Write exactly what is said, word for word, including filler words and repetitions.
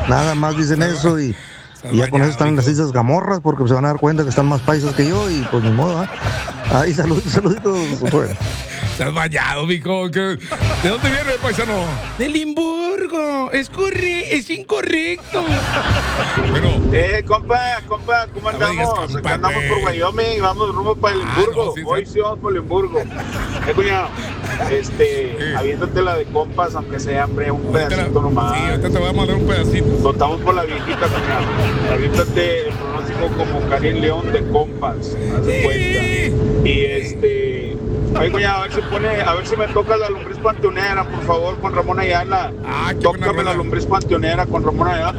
Nada más dicen eso y, y ya con eso están en las Islas Gamorras porque se van a dar cuenta que están más paisas que yo y pues ni modo, ¿eh? Ahí, saluditos, saluditos. Pues. Estás bañado, mijo. ¿De dónde viene, paisano? De Limburgo. Es corre, es incorrecto. Bueno. Eh, compa, compa, ¿cómo No me digas andamos? compa, Acá andamos güey. por Wyoming, vamos rumbo para Limburgo. Ah, no, sí, Hoy sí. sí vamos por Limburgo. Eh, cuñado, este, Sí. aviéntate la de compas, aunque sea, hombre, un Ahorita la- pedacito nomás. Sí, ahorita te voy a mandar un pedacito. Votamos por la viejita, cuñado. Aviéntate el pronóstico como Karim León de compas, haz de cuenta. Y este, oye, cuñado, a ver si pone, a ver si me toca la lombriz panteonera, por favor, con Ramón Ayala. Ah, qué buena Tócame rola. la lombriz panteonera con Ramón Ayala.